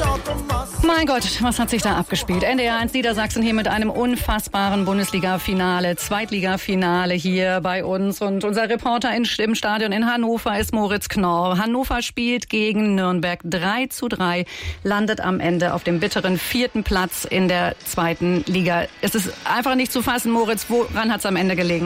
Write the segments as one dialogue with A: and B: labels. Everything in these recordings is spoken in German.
A: Mein Gott, was hat sich da abgespielt? NDR 1 Niedersachsen hier mit einem unfassbaren Bundesliga-Finale, Zweitliga-Finale hier bei uns. Und unser Reporter im Stadion in Hannover ist Moritz Knorr. Hannover spielt gegen Nürnberg 3:3, landet am Ende auf dem bitteren 4. Platz in der 2. Liga. Es ist einfach nicht zu fassen, Moritz, woran hat es am Ende gelegen?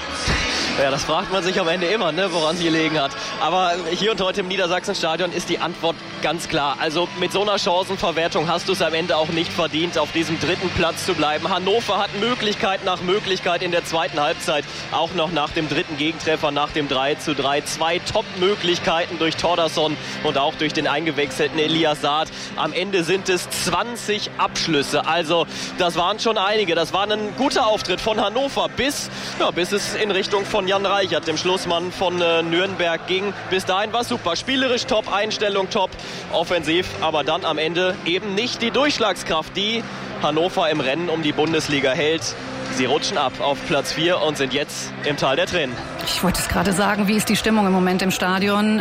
B: Ja, das fragt man sich am Ende immer, woran es gelegen hat. Aber hier und heute im Niedersachsen-Stadion ist die Antwort ganz klar. Also mit so einer Chancenverwertung hast du es am Ende auch nicht verdient, auf diesem 3. Platz zu bleiben. Hannover hat Möglichkeit nach Möglichkeit in der zweiten Halbzeit, auch noch nach dem 3. Gegentreffer, nach dem 3:3. 2 Top-Möglichkeiten durch Thordarson und auch durch den eingewechselten Elias Saad. Am Ende sind es 20 Abschlüsse. Also das waren schon einige. Das war ein guter Auftritt von Hannover, bis es in Richtung von Jan Reichert, dem Schlussmann von Nürnberg, ging. Bis dahin war super. Spielerisch top, Einstellung top, offensiv, aber dann am Ende eben nicht die Durchschlagskraft, die Hannover im Rennen um die Bundesliga hält. Sie rutschen ab auf Platz 4 und sind jetzt im Tal der Tränen.
A: Ich wollte es gerade sagen, wie ist die Stimmung im Moment im Stadion?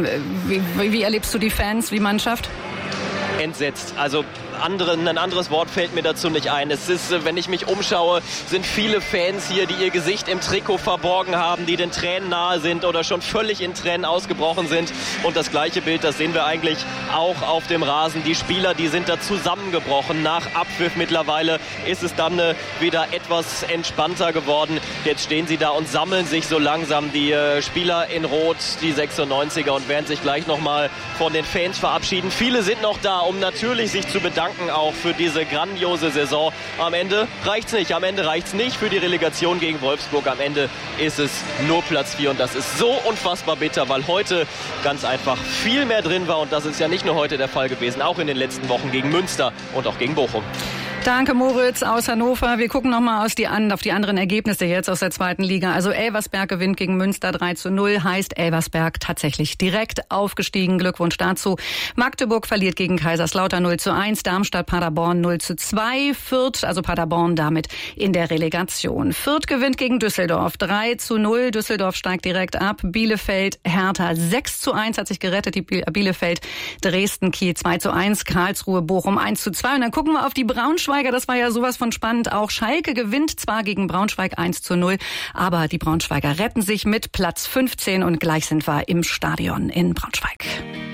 A: Wie erlebst du die Fans, die Mannschaft?
B: Entsetzt. Also ein anderes Wort fällt mir dazu nicht ein. Es ist, wenn ich mich umschaue, sind viele Fans hier, die ihr Gesicht im Trikot verborgen haben, die den Tränen nahe sind oder schon völlig in Tränen ausgebrochen sind. Und das gleiche Bild, das sehen wir eigentlich auch auf dem Rasen. Die Spieler, die sind da zusammengebrochen. Nach Abpfiff mittlerweile ist es dann wieder etwas entspannter geworden. Jetzt stehen sie da und sammeln sich so langsam. Die Spieler in Rot, die 96er, und werden sich gleich nochmal von den Fans verabschieden. Viele sind noch da, um natürlich sich zu bedanken, auch für diese grandiose Saison. Am Ende reicht's nicht. Am Ende reicht's nicht für die Relegation gegen Wolfsburg. Am Ende ist es nur Platz 4 und das ist so unfassbar bitter, weil heute ganz einfach viel mehr drin war und das ist ja nicht nur heute der Fall gewesen, auch in den letzten Wochen gegen Münster und auch gegen Bochum.
A: Danke, Moritz aus Hannover. Wir gucken nochmal auf die anderen Ergebnisse jetzt aus der 2. Liga. Also Elversberg gewinnt gegen Münster 3:0, heißt Elversberg tatsächlich direkt aufgestiegen. Glückwunsch dazu. Magdeburg verliert gegen Kaiserslautern 0:1, Darmstadt Paderborn 0:2, Fürth, also Paderborn damit in der Relegation. Fürth gewinnt gegen Düsseldorf 3:0, Düsseldorf steigt direkt ab. Bielefeld Hertha 6:1 hat sich gerettet, die Bielefeld. Dresden Kiel 2:1, Karlsruhe Bochum 1:2. Und dann gucken wir auf die Braunschweiger. Das war ja sowas von spannend. Auch Schalke gewinnt zwar gegen Braunschweig 1:0, aber die Braunschweiger retten sich mit Platz 15 und gleich sind wir im Stadion in Braunschweig.